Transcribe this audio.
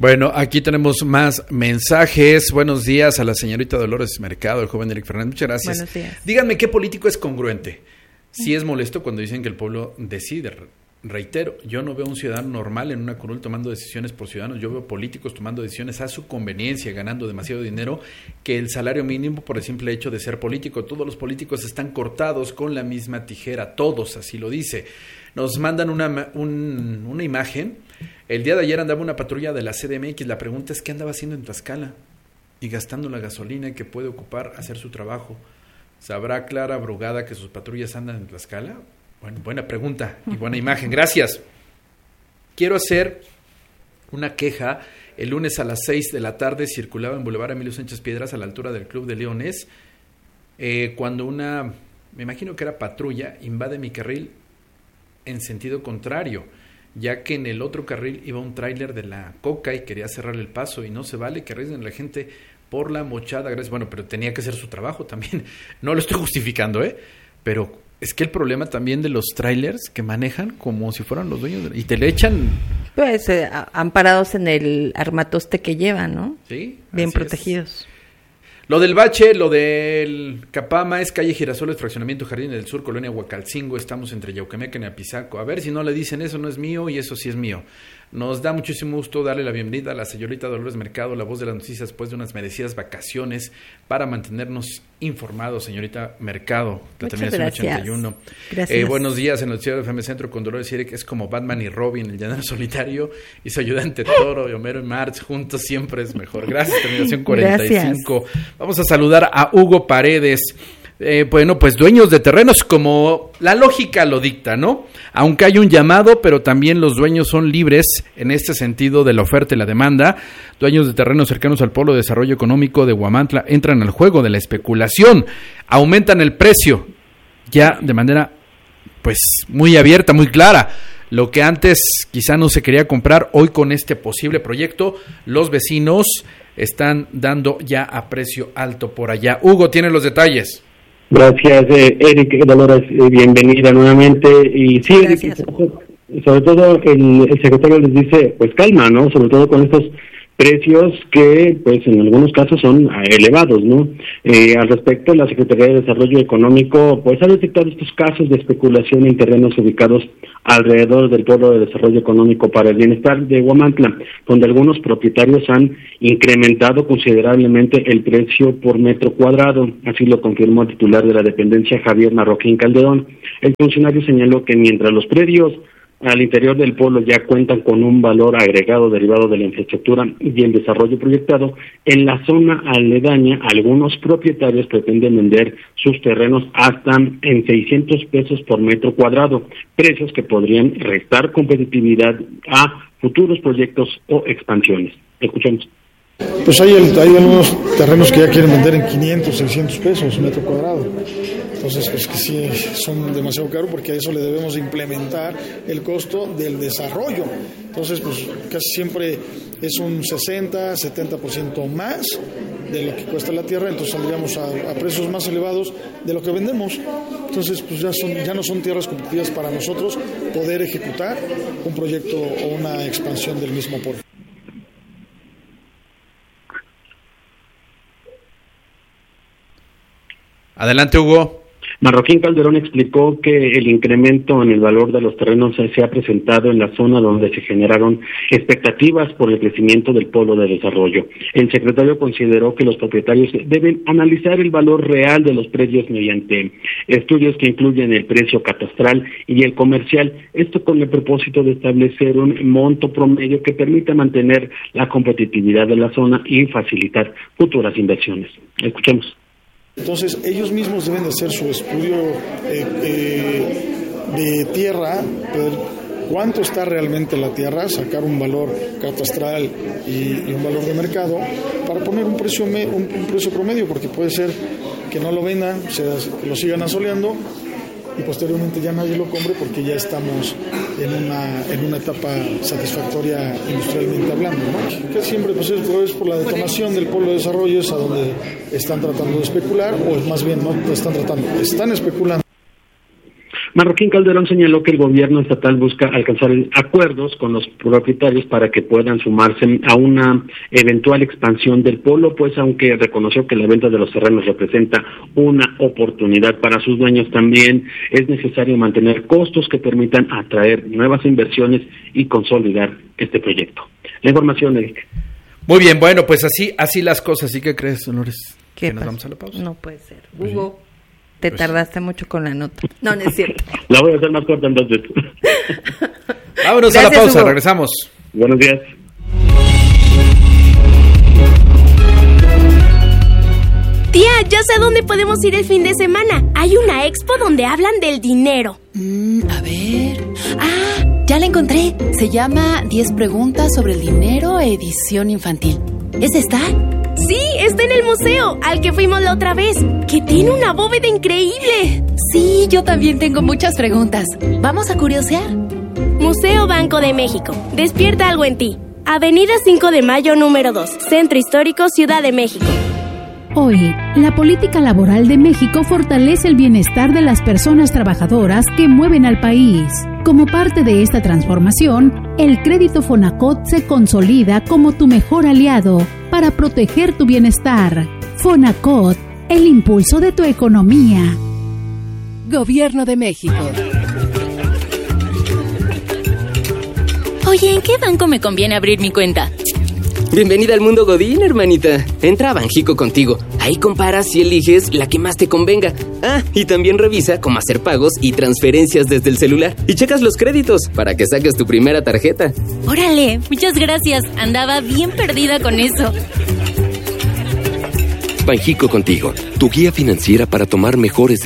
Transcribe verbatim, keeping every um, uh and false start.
Bueno, aquí tenemos más mensajes. Buenos días a la señorita Dolores Mercado, el joven Eric Fernández. Muchas gracias. Buenos días. Díganme qué político es congruente. Sí es molesto cuando dicen que el pueblo decide. Reitero, yo no veo un ciudadano normal en una curul tomando decisiones por ciudadanos. Yo veo políticos tomando decisiones a su conveniencia, ganando demasiado dinero, que el salario mínimo por el simple hecho de ser político. Todos los políticos están cortados con la misma tijera, todos, así lo dice. Nos mandan una, un, una imagen. El día de ayer andaba una patrulla de la C D M X. La pregunta es, ¿qué andaba haciendo en Tlaxcala? Y gastando la gasolina que puede ocupar hacer su trabajo. ¿Sabrá Clara Brugada que sus patrullas andan en Tlaxcala? Bueno, buena pregunta y buena imagen. Gracias. Quiero hacer una queja. El lunes a las seis de la tarde circulaba en Boulevard Emilio Sánchez Piedras, a la altura del Club de Leones, eh, cuando una, me imagino que era patrulla, invade mi carril en sentido contrario, ya que en el otro carril iba un tráiler de la Coca y quería cerrar el paso, y no se vale que arriesguen a la gente por la mochada. Bueno, pero tenía que hacer su trabajo también. No lo estoy justificando, ¿eh? Pero es que el problema también de los trailers que manejan como si fueran los dueños de, y te le echan, pues eh, amparados en el armatoste que llevan, ¿no? Sí, bien protegidos. Es. Lo del bache, lo del Capama es calle Girasoles, fraccionamiento Jardín del Sur, colonia Huacalcingo. Estamos entre Yauquemeca y Apizaco. A ver si no le dicen eso no es mío y eso sí es mío. Nos da muchísimo gusto darle la bienvenida a la señorita Dolores Mercado, la voz de las noticias, después de unas merecidas vacaciones, para mantenernos informados, señorita Mercado. Muchas gracias. ochenta y uno. Gracias. Eh, buenos días, en el noticiero de F M Centro con Dolores y Eric. Es como Batman y Robin, el llanero solitario, y su ayudante Toro, y Homero y Marx, juntos siempre es mejor. Gracias, terminación cuarenta y cinco. Gracias. Vamos a saludar a Hugo Paredes. Eh, bueno, pues dueños de terrenos, como la lógica lo dicta, ¿no? Aunque hay un llamado, pero también los dueños son libres en este sentido de la oferta y la demanda. Dueños de terrenos cercanos al Polo de Desarrollo Económico de Huamantla entran al juego de la especulación, aumentan el precio ya de manera pues muy abierta, muy clara. Lo que antes quizá no se quería comprar, hoy con este posible proyecto, los vecinos están dando ya a precio alto por allá. Hugo, tiene los detalles. Gracias, eh, Eric, Dolores, eh, bienvenida nuevamente. Y sí, Eric, sobre todo el, el secretario les dice, pues calma, ¿no? Sobre todo con estos precios que, pues en algunos casos son elevados, ¿no? Eh, al respecto, la Secretaría de Desarrollo Económico, pues ha detectado estos casos de especulación en terrenos ubicados alrededor del Polo de Desarrollo Económico para el Bienestar de Huamantla, donde algunos propietarios han incrementado considerablemente el precio por metro cuadrado. Así lo confirmó el titular de la dependencia, Javier Marroquín Calderón. El funcionario señaló que mientras los predios al interior del pueblo ya cuentan con un valor agregado derivado de la infraestructura y el desarrollo proyectado, en la zona aledaña algunos propietarios pretenden vender sus terrenos hasta en seiscientos pesos por metro cuadrado, precios que podrían restar competitividad a futuros proyectos o expansiones. Escuchemos. Pues hay, el, hay algunos terrenos que ya quieren vender en quinientos, seiscientos pesos metro cuadrado. Entonces, pues que sí, son demasiado caros porque a eso le debemos implementar el costo del desarrollo. Entonces, pues casi siempre es un sesenta, setenta por ciento más de lo que cuesta la tierra, entonces saldríamos a, a precios más elevados de lo que vendemos. Entonces, pues ya, son, ya no son tierras competitivas para nosotros poder ejecutar un proyecto o una expansión del mismo puerto. Adelante, Hugo. Marroquín Calderón explicó que el incremento en el valor de los terrenos se ha presentado en la zona donde se generaron expectativas por el crecimiento del polo de desarrollo. El secretario consideró que los propietarios deben analizar el valor real de los predios mediante estudios que incluyen el precio catastral y el comercial, esto con el propósito de establecer un monto promedio que permita mantener la competitividad de la zona y facilitar futuras inversiones. Escuchemos. Entonces, ellos mismos deben de hacer su estudio eh, eh, de tierra, ver cuánto está realmente la tierra, sacar un valor catastral y, y un valor de mercado para poner un precio me, un, un precio promedio, porque puede ser que no lo vendan, o sea, que lo sigan asoleando y posteriormente ya nadie lo compre porque ya estamos en una en una etapa satisfactoria industrialmente hablando, ¿no? Que siempre pues es, es por la detonación del polo de desarrollo, es a donde están tratando de especular, o más bien no están tratando, están especulando. Marroquín Calderón señaló que el gobierno estatal busca alcanzar acuerdos con los propietarios para que puedan sumarse a una eventual expansión del polo, pues aunque reconoció que la venta de los terrenos representa una oportunidad para sus dueños, también es necesario mantener costos que permitan atraer nuevas inversiones y consolidar este proyecto. La información, Eric. Muy bien, bueno, pues así así las cosas. ¿Y qué crees, Dolores? ¿Qué ¿Que nos pasa? vamos a la pausa? No puede ser. Hugo, te pues tardaste sí. mucho con la nota. No, no es cierto. La voy a hacer más corta entonces. Vámonos Gracias, a la pausa, Hugo. Regresamos. Buenos días. Tía, ya sé a dónde podemos ir el fin de semana. Hay una expo donde hablan del dinero. Mm, a ver... ¡Ah! Ya la encontré. Se llama diez preguntas sobre el dinero, edición infantil. ¿Es esta? Sí, está en el museo, al que fuimos la otra vez, que tiene una bóveda increíble. Sí, yo también tengo muchas preguntas. ¿Vamos a curiosear? Museo Banco de México. Despierta algo en ti. Avenida cinco de Mayo, número dos. Centro Histórico, Ciudad de México. Hoy, la política laboral de México fortalece el bienestar de las personas trabajadoras que mueven al país. Como parte de esta transformación, el crédito Fonacot se consolida como tu mejor aliado para proteger tu bienestar. Fonacot, el impulso de tu economía. Gobierno de México. Oye, ¿en qué banco me conviene abrir mi cuenta? Bienvenida al mundo Godín, hermanita. Entra a Banjico Contigo. Ahí comparas y eliges la que más te convenga. Ah, y también revisa cómo hacer pagos y transferencias desde el celular. Y checas los créditos para que saques tu primera tarjeta. Órale, muchas gracias. Andaba bien perdida con eso. Banjico Contigo, tu guía financiera para tomar mejores decisiones.